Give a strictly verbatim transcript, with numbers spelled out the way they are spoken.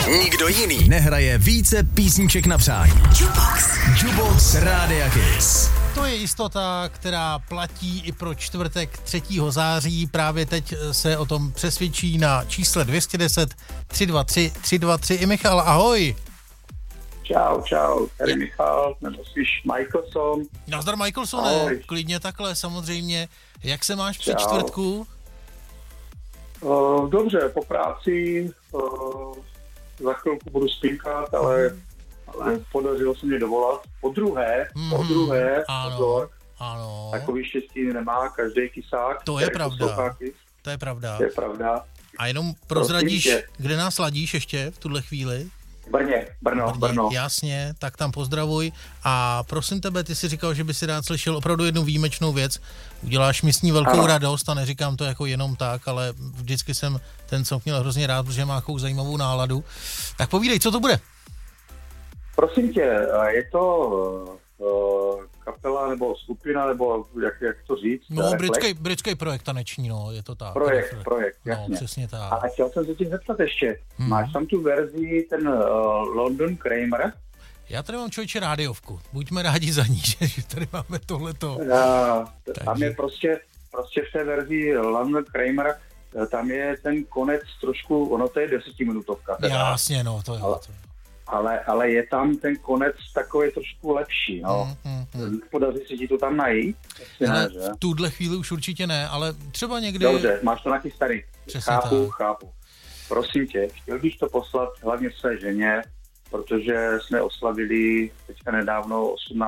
Nikdo jiný nehraje více písniček na přání. Jukebox. Jukebox Rádia Kiss. To je jistota, která platí i pro čtvrtek třetího září. Právě teď se o tom přesvědčí na čísle dvě stě deset tři dva tři tři dva tři i Michal. Ahoj. Čau, čau, tady je Michal, nebo spíš Michelson. Nazdar Michelsone, klidně takhle samozřejmě. Jak se máš při čtvrtku? Uh, dobře, po práci, uh, za chvilku budu spinkat, ale, ale podařilo se mě dovolat. Po druhé, mm, po druhé, ano, pozor, ano. takový štěstí nemá každý kysák. To je pravda, to je pravda. To je pravda. A jenom prozradíš, kde nás ladíš ještě v tuhle chvíli? Brně, Brno, Brně, Brno. Jasně, tak tam pozdravuj. A prosím tebe, ty jsi říkal, že by si rád slyšel opravdu jednu výjimečnou věc. Uděláš mi s ní velkou ano. radost a neříkám to jako jenom tak, ale vždycky jsem ten song měl hrozně rád, protože má takovou zajímavou náladu. Tak povídej, co to bude? Prosím tě, je to uh, kapela nebo skupina, nebo jak, jak to říct? No, britský, britský projekt taneční, no, je to tak. Projekt, reflekt. projekt, jasně. No, přesně tak. A chtěl jsem se tě zeptat ještě, hmm. máš tam tu verzi, ten uh, London Kramer? Já tady mám, člověče, rádiovku. Buďme rádi za ní, že tady máme tohleto. Uh, tam je prostě, prostě v té verzi London Kramer, tam je ten konec trošku, ono to je desetiminutovka. Teda. Jasně, no, to je ale, to. Ale, ale je tam ten konec takový trošku lepší, no. Mm, mm, mm. Podaří se ti to tam najít? Ne, v tuhle chvíli už určitě ne, ale třeba někdy... Dobře, máš to nachystaný. Přesně chápu, tak. chápu. Prosím tě, chtěl bych to poslat hlavně své ženě, protože jsme oslavili teďka nedávno osmnáct